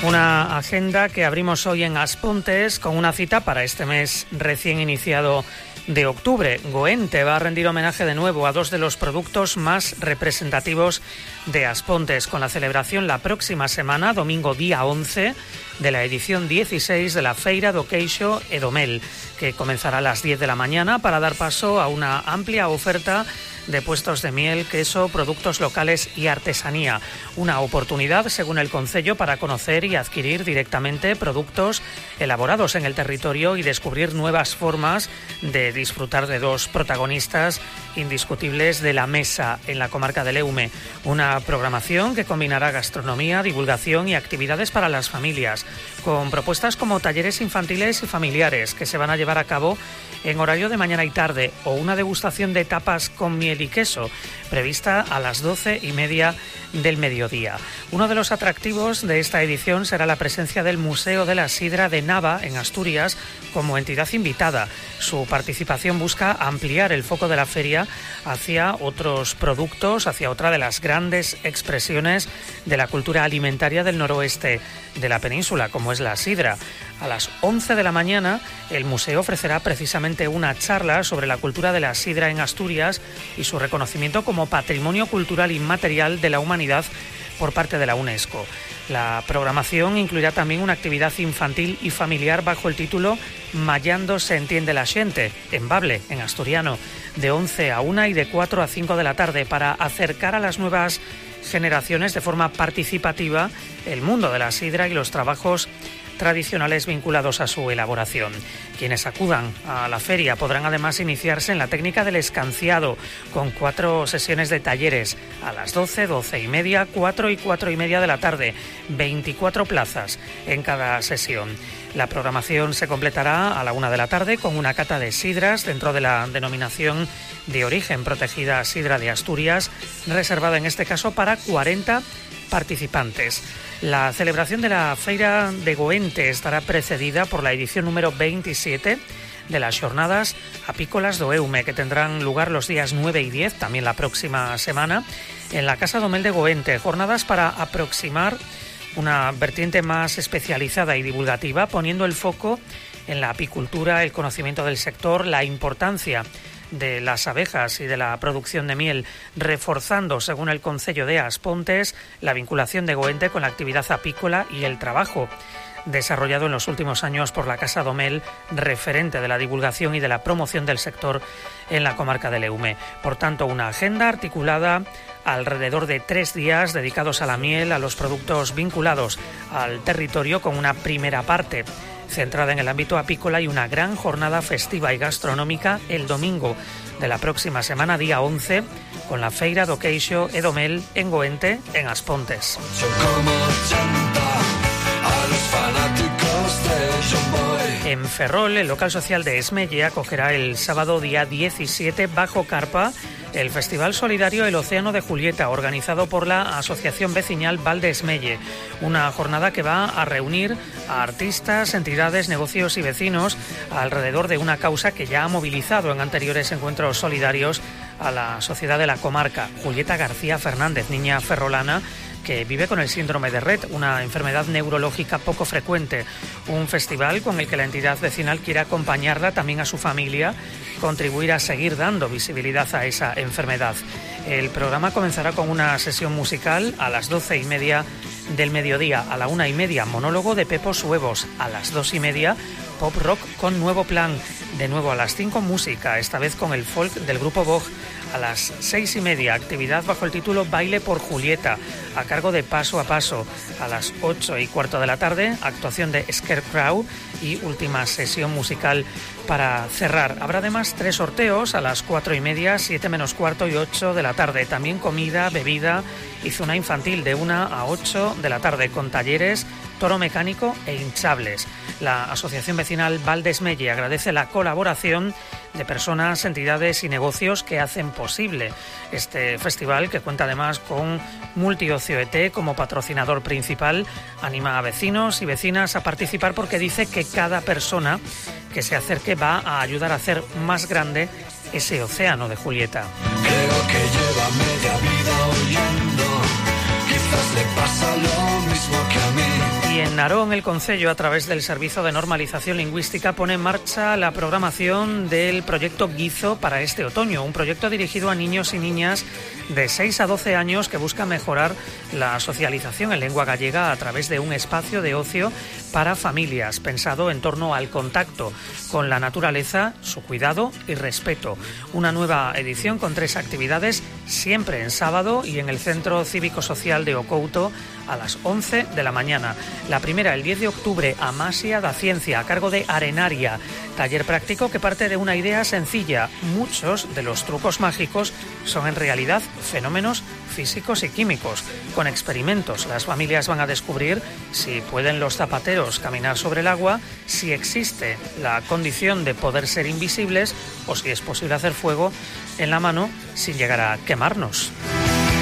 Una agenda que abrimos hoy en Aspontes con una cita para este mes recién iniciado de octubre. Goente va a rendir homenaje de nuevo a dos de los productos más representativos de Aspontes, con la celebración la próxima semana, domingo día 11, de la edición 16 de la Feira do Queixo e do Mel, que comenzará a las 10 de la mañana para dar paso a una amplia oferta de puestos de miel, queso, productos locales y artesanía. Una oportunidad, según el concello, para conocer y adquirir directamente productos elaborados en el territorio y descubrir nuevas formas de disfrutar de dos protagonistas indiscutibles de la mesa en la comarca del Eume. Una programación que combinará gastronomía, divulgación y actividades para las familias, con propuestas como talleres infantiles y familiares que se van a llevar a cabo en horario de mañana y tarde, o una degustación de tapas con miel y queso, prevista a las 12:30 del mediodía. Uno de los atractivos de esta edición será la presencia del Museo de la Sidra de Nava, en Asturias, como entidad invitada. Su participación busca ampliar el foco de la feria hacia otros productos, hacia otra de las grandes expresiones de la cultura alimentaria del noroeste de la península, como es la sidra. A las 11 de la mañana, el museo ofrecerá precisamente una charla sobre la cultura de la sidra en Asturias y su reconocimiento como Patrimonio Cultural Inmaterial de la Humanidad por parte de la UNESCO. La programación incluirá también una actividad infantil y familiar bajo el título Mallando se entiende la xente, en bable, en asturiano, de 11 a 1 y de 4 a 5 de la tarde, para acercar a las nuevas generaciones de forma participativa el mundo de la sidra y los trabajos tradicionales vinculados a su elaboración. Quienes acudan a la feria podrán además iniciarse en la técnica del escanciado, con 4 sesiones de talleres a las 12, 12:30, 4 y 4:30 de la tarde, 24 plazas en cada sesión. La programación se completará a la 1 de la tarde con una cata de sidras dentro de la denominación de origen protegida Sidra de Asturias, reservada en este caso para 40 participantes. La celebración de la Feira de Goente estará precedida por la edición número 27 de las Jornadas Apícolas do Eume, que tendrán lugar los días 9 y 10, también la próxima semana, en la Casa do Mel de Goente. Jornadas para aproximar una vertiente más especializada y divulgativa, poniendo el foco en la apicultura, el conocimiento del sector, la importancia de las abejas y de la producción de miel, reforzando, según el concello de Aspontes, la vinculación de Goente con la actividad apícola y el trabajo desarrollado en los últimos años por la Casa do Mel, referente de la divulgación y de la promoción del sector en la comarca del Eume. Por tanto, una agenda articulada alrededor de 3 días dedicados a la miel, a los productos vinculados al territorio, con una primera parte centrada en el ámbito apícola y una gran jornada festiva y gastronómica el domingo de la próxima semana, día 11, con la Feira do Queixo e do Mel en Goente, en Aspontes. En Ferrol, el local social de Esmelle acogerá el sábado día 17, bajo carpa, el Festival Solidario El Océano de Julieta, organizado por la Asociación Vecinal Val de Esmelle. Una jornada que va a reunir a artistas, entidades, negocios y vecinos alrededor de una causa que ya ha movilizado en anteriores encuentros solidarios a la sociedad de la comarca. Julieta García Fernández, niña ferrolana que vive con el síndrome de Rett, una enfermedad neurológica poco frecuente. Un festival con el que la entidad vecinal quiere acompañarla, también a su familia, contribuir a seguir dando visibilidad a esa enfermedad. El programa comenzará con una sesión musical a las 12:30 del mediodía, a la 1:30 monólogo de Pepos Huevos, a las 2:30 pop rock con Nuevo Plan, de nuevo a las 5 música, esta vez con el folk del grupo Bog. A las 6:30, actividad bajo el título Baile por Julieta, a cargo de Paso a Paso. A las 8:15 de la tarde, actuación de Scarecrow y última sesión musical para cerrar. Habrá además 3 sorteos a las 4:30, 7 menos cuarto y 8 de la tarde. También comida, bebida y zona infantil de 1 a 8 de la tarde, con talleres, toro mecánico e hinchables. La Asociación Vecinal Val de Esmelle agradece la colaboración de personas, entidades y negocios que hacen posible este festival, que cuenta además con Multiocio ET como patrocinador principal. Anima a vecinos y vecinas a participar porque dice que cada persona que se acerque va a ayudar a hacer más grande ese océano de Julieta. Creo que lleva media vida oyendo, quizás le pasa lo mismo que a mí. Y en Narón, el Concello, a través del Servicio de Normalización Lingüística, pone en marcha la programación del proyecto Guizo para este otoño, un proyecto dirigido a niños y niñas de 6 a 12 años que busca mejorar la socialización en lengua gallega a través de un espacio de ocio para familias, pensado en torno al contacto con la naturaleza, su cuidado y respeto. Una nueva edición con 3 actividades, siempre en sábado y en el Centro Cívico-Social de Ocouto a las 11 de la mañana. La primera, el 10 de octubre, Amasia da Ciencia, a cargo de Arenaria. Taller práctico que parte de una idea sencilla. Muchos de los trucos mágicos son en realidad fenómenos físicos y químicos. Con experimentos, las familias van a descubrir si pueden los zapateros caminar sobre el agua, si existe la condición de poder ser invisibles o si es posible hacer fuego en la mano sin llegar a quemarnos.